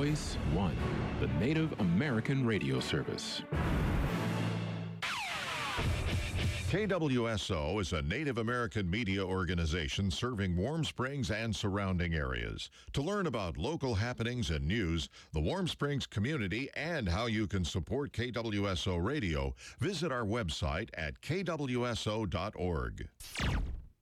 Voice One, the Native American radio service. KWSO is a Native American media organization serving Warm Springs and surrounding areas. To learn about local happenings and news, the Warm Springs community, and how you can support KWSO Radio, visit our website at kwso.org.